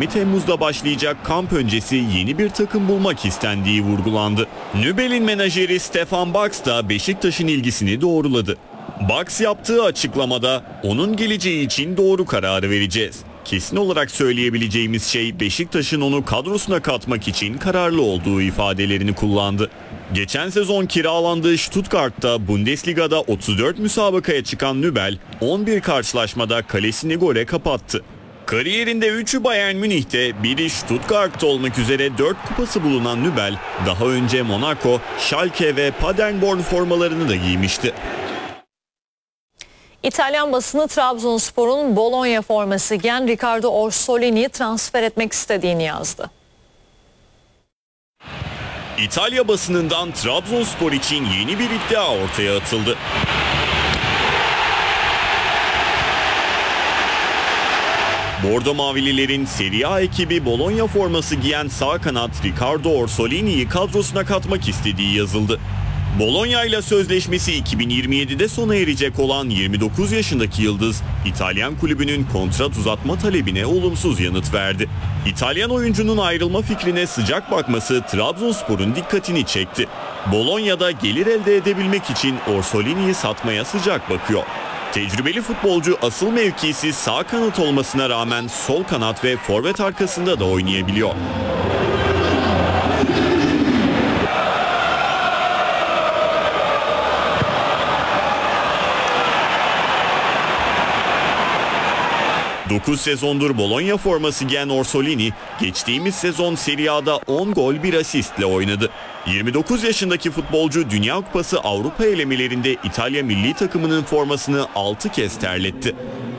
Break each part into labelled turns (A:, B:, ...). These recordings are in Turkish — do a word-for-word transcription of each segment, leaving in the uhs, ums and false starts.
A: yirmi Temmuz'da başlayacak kamp öncesi yeni bir takım bulmak istendiği vurgulandı. Nübel'in menajeri Stefan Bax da Beşiktaş'ın ilgisini doğruladı. Bax yaptığı açıklamada onun geleceği için doğru kararı vereceğiz. Kesin olarak söyleyebileceğimiz şey Beşiktaş'ın onu kadrosuna katmak için kararlı olduğu ifadelerini kullandı. Geçen sezon kiralandığı Stuttgart'ta Bundesliga'da otuz dört müsabakaya çıkan Nübel on bir karşılaşmada kalesini gole kapattı. Kariyerinde üçü Bayern Münih'te, biri Stuttgart'ta olmak üzere dört kupası bulunan Nübel daha önce Monaco, Schalke ve Paderborn formalarını da giymişti.
B: İtalyan basını Trabzonspor'un Bologna forması giyen Riccardo Orsolini'yi transfer etmek istediğini yazdı.
A: İtalya basınından Trabzonspor için yeni bir iddia ortaya atıldı. Bordo Mavililerin Serie A ekibi Bologna forması giyen sağ kanat Riccardo Orsolini'yi kadrosuna katmak istediği yazıldı. Bologna ile sözleşmesi iki bin yirmi yedide sona erecek olan yirmi dokuz yaşındaki yıldız, İtalyan kulübünün kontrat uzatma talebine olumsuz yanıt verdi. İtalyan oyuncunun ayrılma fikrine sıcak bakması Trabzonspor'un dikkatini çekti. Bologna'da gelir elde edebilmek için Orsolini'yi satmaya sıcak bakıyor. Tecrübeli futbolcu asıl mevkisi sağ kanat olmasına rağmen sol kanat ve forvet arkasında da oynayabiliyor. dokuz sezondur Bologna forması giyen Orsolini, geçtiğimiz sezon Serie A'da on gol bir asistle oynadı. yirmi dokuz yaşındaki futbolcu Dünya Kupası Avrupa elemelerinde İtalya milli takımının formasını altı kez terletti.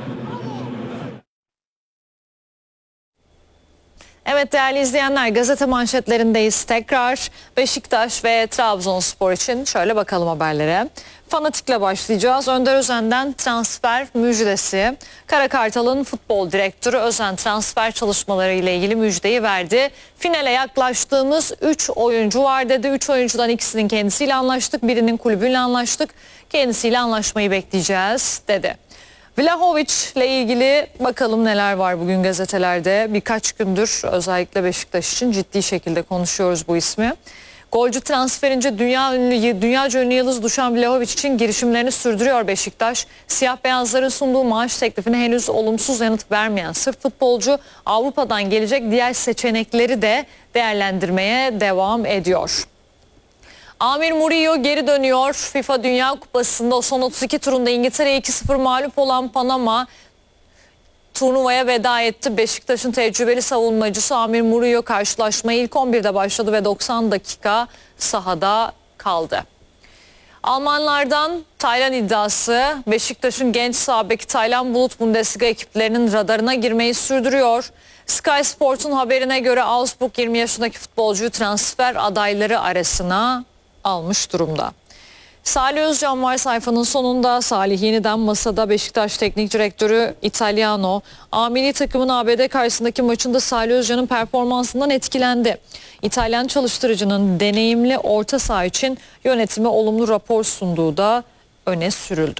B: Evet değerli izleyenler, gazete manşetlerindeyiz tekrar. Beşiktaş ve Trabzonspor için şöyle bakalım haberlere. Fanatik'le başlayacağız. Önder Özen'den transfer müjdesi. Kara Kartal'ın futbol direktörü Özen transfer çalışmaları ile ilgili müjdeyi verdi. Finale yaklaştığımız üç oyuncu var dedi. üç oyuncudan ikisinin kendisiyle anlaştık. Birinin kulübüyle anlaştık. Kendisiyle anlaşmayı bekleyeceğiz dedi. Vlahovic ile ilgili bakalım neler var bugün gazetelerde. Birkaç gündür özellikle Beşiktaş için ciddi şekilde konuşuyoruz bu ismi. Golcü transferince dünya ünlü, dünyaca ünlü yıldız Dušan Vlahovic için girişimlerini sürdürüyor Beşiktaş. Siyah beyazların sunduğu maaş teklifine henüz olumsuz yanıt vermeyen sırf futbolcu Avrupa'dan gelecek diğer seçenekleri de değerlendirmeye devam ediyor. Amir Murillo geri dönüyor. FIFA Dünya Kupası'nda o son otuz iki turunda İngiltere'ye iki sıfır mağlup olan Panama turnuvaya veda etti. Beşiktaş'ın tecrübeli savunmacısı Amir Murillo karşılaşmaya ilk on birde başladı ve doksan dakika sahada kaldı. Almanlardan Taylan iddiası. Beşiktaş'ın genç sağ beki Taylan Bulut Bundesliga ekiplerinin radarına girmeyi sürdürüyor. Sky Sports'un haberine göre Augsburg yirmi yaşındaki futbolcuyu transfer adayları arasına almış durumda. Salih Özcan var sayfanın sonunda. Salih yeniden masada. Beşiktaş Teknik Direktörü Italiano, A milli takımın A B D karşısındaki maçında Salih Özcan'ın performansından etkilendi. İtalyan çalıştırıcının deneyimli orta saha için yönetime olumlu rapor sunduğu da öne sürüldü.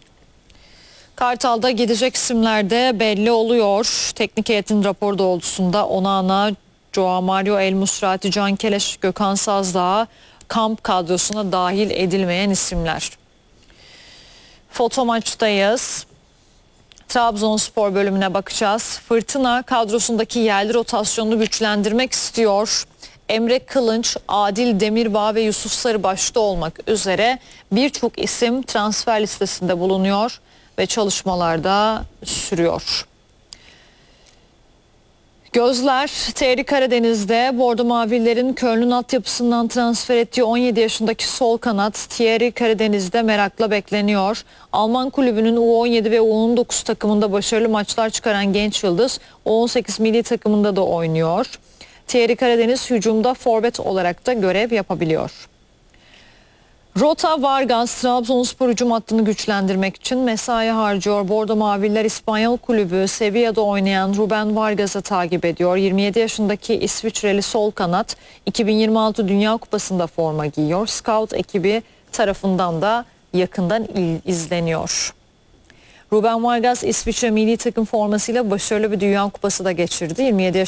B: Kartal'da gidecek isimler de belli oluyor. Teknik heyetin raporu doğrultusunda Onana, Joao Mario El Musrati, Can Keleş, Gökhan Sazdağ kamp kadrosuna dahil edilmeyen isimler. Foto maçtayız. Trabzonspor bölümüne bakacağız. Fırtına kadrosundaki yerli rotasyonunu güçlendirmek istiyor. Emre Kılınç, Adil Demirbağ ve Yusuf Sarı başta olmak üzere birçok isim transfer listesinde bulunuyor ve çalışmalarda sürüyor. Gözler T R Karadeniz'de. Bordo Mavillerin Köln'ün altyapısından transfer ettiği on yedi yaşındaki sol kanat Thierry Karadeniz'de merakla bekleniyor. Alman kulübünün U on yedi ve U on dokuz takımında başarılı maçlar çıkaran genç yıldız U on sekiz milli takımında da oynuyor. Thierry Karadeniz hücumda forvet olarak da görev yapabiliyor. Rota Vargas Trabzonspor hücum hattını güçlendirmek için mesai harcıyor. Bordo Maviller İspanyol kulübü Sevilla'da oynayan Ruben Vargas'ı takip ediyor. yirmi yedi yaşındaki İsviçreli sol kanat iki bin yirmi altı Dünya Kupası'nda forma giyiyor. Scout ekibi tarafından da yakından izleniyor. Ruben Vargas İsviçre milli takım formasıyla başarılı bir Dünya Kupası da geçirdi. yirmi yedi